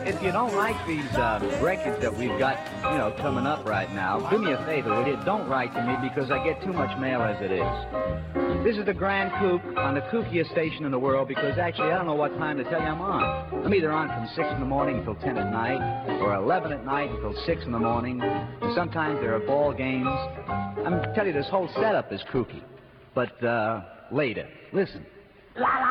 if you don't like these records that we've got, you know, coming up right now, do me a favor, will you? Don't write to me because I get too much mail as it is. This is the Grand Kook on the kookiest station in the world because actually I don't know what time to tell you I'm on. I'm either on from 6 in the morning until 10 at night or 11 at night until 6 in the morning. And sometimes there are ball games. I'm telling you, this whole setup is kooky. But later, listen. La la